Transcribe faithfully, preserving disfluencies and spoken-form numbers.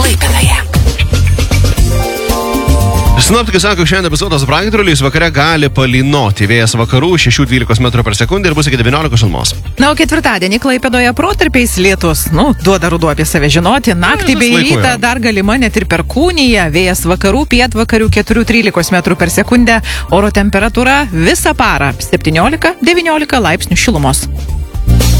Klaipėdoje. Sinoptikai sako, šiandien epizodas pragiedruliais vakare gali palynoti. Vėjas vakarų šeši dvylika metrų per sekundę ir bus iki devyniolikos šilumos. Na, o ketvirtadienį Klaipėdoje protarpiais lietus. Nu, duoda ruduo apie save žinoti. Naktį bei rytą dar galima net ir perkūnija. Vėjas vakarų, pietvakarių keturi trylika metrų per sekundę. Oro temperatūra visą parą septyniolika devyniolika laipsnių šilumos.